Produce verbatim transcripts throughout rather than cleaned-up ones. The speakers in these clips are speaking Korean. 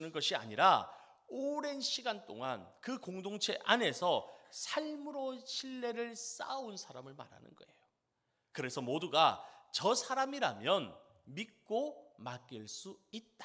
것이 아니라 오랜 시간 동안 그 공동체 안에서 삶으로 신뢰를 쌓아온 사람을 말하는 거예요. 그래서 모두가 저 사람이라면 믿고 맡길 수 있다.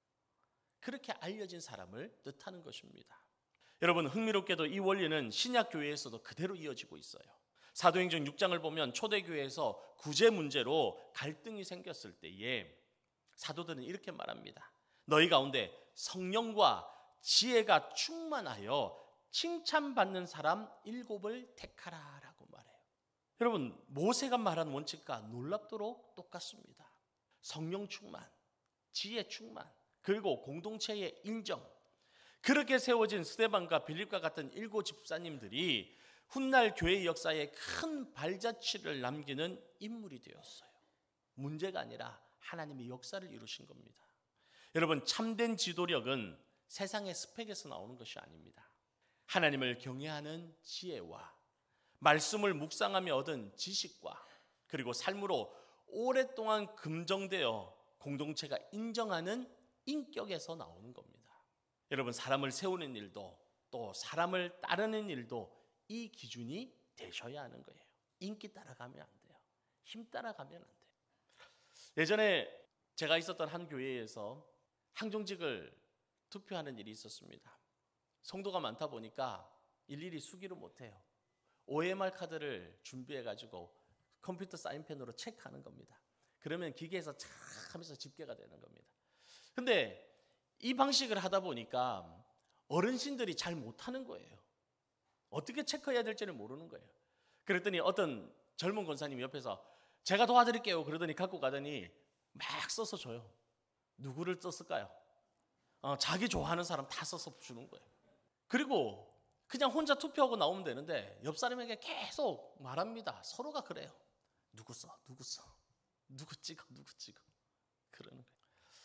그렇게 알려진 사람을 뜻하는 것입니다. 여러분, 흥미롭게도 이 원리는 신약 교회에서도 그대로 이어지고 있어요. 사도행전 육 장을 보면 초대교회에서 구제 문제로 갈등이 생겼을 때에 사도들은 이렇게 말합니다. 너희 가운데 성령과 지혜가 충만하여 칭찬받는 사람 일곱을 택하라 라고 말해요. 여러분, 모세가 말한 원칙과 놀랍도록 똑같습니다. 성령 충만, 지혜 충만, 그리고 공동체의 인정. 그렇게 세워진 스데반과 빌립과 같은 일곱 집사님들이 훗날 교회 역사에 큰 발자취를 남기는 인물이 되었어요. 문제가 아니라 하나님의 역사를 이루신 겁니다. 여러분, 참된 지도력은 세상의 스펙에서 나오는 것이 아닙니다. 하나님을 경외하는 지혜와 말씀을 묵상하며 얻은 지식과 그리고 삶으로 오랫동안 금정되어 공동체가 인정하는 인격에서 나오는 겁니다. 여러분, 사람을 세우는 일도 또 사람을 따르는 일도 이 기준이 되셔야 하는 거예요. 인기 따라가면 안 돼요. 힘 따라가면 안 돼요. 예전에 제가 있었던 한 교회에서 항정직을 투표하는 일이 있었습니다. 성도가 많다 보니까 일일이 수기를 못해요. 오엠알 카드를 준비해가지고 컴퓨터 사인펜으로 체크하는 겁니다. 그러면 기계에서 착 하면서 집계가 되는 겁니다. 근데 이 방식을 하다 보니까 어르신들이 잘 못하는 거예요. 어떻게 체크해야 될지를 모르는 거예요. 그랬더니 어떤 젊은 권사님이 옆에서 제가 도와드릴게요 그러더니 갖고 가더니 막 써서 줘요. 누구를 썼을까요? 어, 자기 좋아하는 사람 다 써서 주는 거예요. 그리고 그냥 혼자 투표하고 나오면 되는데 옆 사람에게 계속 말합니다. 서로가 그래요. 누구 써? 누구 써? 누구 찍어? 누구 찍어? 그러는 거예요.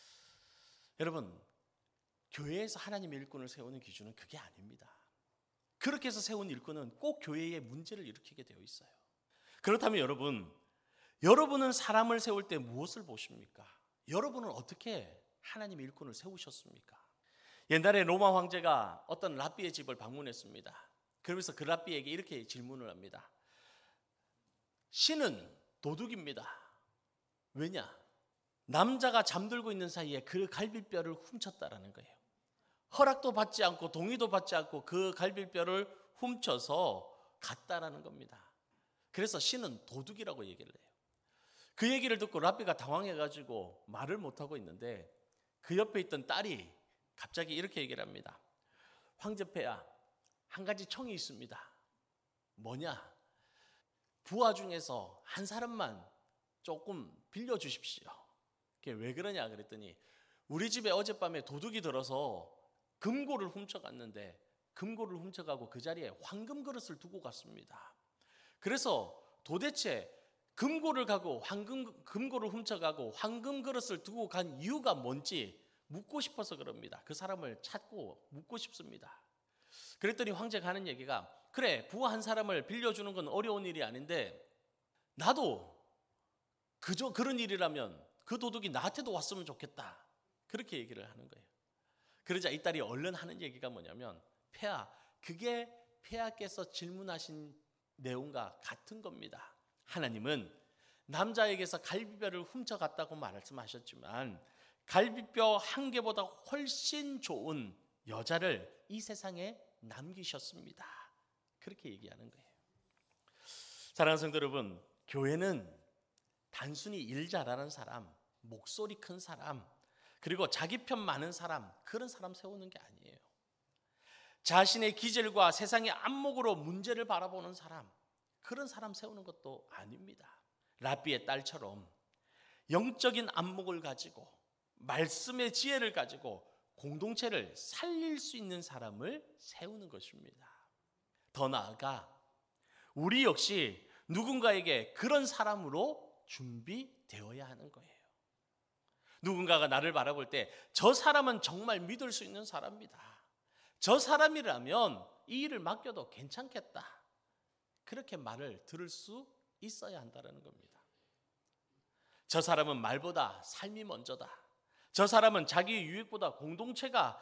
여러분, 교회에서 하나님의 일꾼을 세우는 기준은 그게 아닙니다. 그렇게 해서 세운 일꾼은 꼭 교회의 문제를 일으키게 되어 있어요. 그렇다면 여러분, 여러분은 사람을 세울 때 무엇을 보십니까? 여러분은 어떻게 하나님의 일꾼을 세우셨습니까? 옛날에 로마 황제가 어떤 랍비의 집을 방문했습니다. 그러면서 그 랍비에게 이렇게 질문을 합니다. 신은 도둑입니다. 왜냐? 남자가 잠들고 있는 사이에 그 갈비뼈를 훔쳤다라는 거예요. 허락도 받지 않고 동의도 받지 않고 그 갈비뼈를 훔쳐서 갔다라는 겁니다. 그래서 신은 도둑이라고 얘기를 해요. 그 얘기를 듣고 랍비가 당황해가지고 말을 못하고 있는데 그 옆에 있던 딸이 갑자기 이렇게 얘기를 합니다. 황제폐하, 한 가지 청이 있습니다. 뭐냐? 부하 중에서 한 사람만 조금 빌려주십시오. 그게 왜 그러냐 그랬더니 우리 집에 어젯밤에 도둑이 들어서 금고를 훔쳐갔는데 금고를 훔쳐가고 그 자리에 황금 그릇을 두고 갔습니다. 그래서 도대체 금고를 가고 황금, 금고를 훔쳐가고 황금 그릇을 두고 간 이유가 뭔지 묻고 싶어서 그럽니다. 그 사람을 찾고 묻고 싶습니다. 그랬더니 황제가 하는 얘기가 그래, 부하 한 사람을 빌려주는 건 어려운 일이 아닌데 나도 그저 그런 일이라면 그 도둑이 나한테도 왔으면 좋겠다. 그렇게 얘기를 하는 거예요. 그러자 이 딸이 얼른 하는 얘기가 뭐냐면 폐하, 그게 폐하께서 질문하신 내용과 같은 겁니다. 하나님은 남자에게서 갈비뼈를 훔쳐갔다고 말씀하셨지만 갈비뼈 한 개보다 훨씬 좋은 여자를 이 세상에 남기셨습니다. 그렇게 얘기하는 거예요. 사랑하는 성도 여러분, 교회는 단순히 일 잘하는 사람, 목소리 큰 사람, 그리고 자기 편 많은 사람, 그런 사람 세우는 게 아니에요. 자신의 기질과 세상의 안목으로 문제를 바라보는 사람, 그런 사람 세우는 것도 아닙니다. 랍비의 딸처럼 영적인 안목을 가지고 말씀의 지혜를 가지고 공동체를 살릴 수 있는 사람을 세우는 것입니다. 더 나아가 우리 역시 누군가에게 그런 사람으로 준비되어야 하는 거예요. 누군가가 나를 바라볼 때 저 사람은 정말 믿을 수 있는 사람이다. 저 사람이라면 이 일을 맡겨도 괜찮겠다. 그렇게 말을 들을 수 있어야 한다는 겁니다. 저 사람은 말보다 삶이 먼저다. 저 사람은 자기의 유익보다 공동체가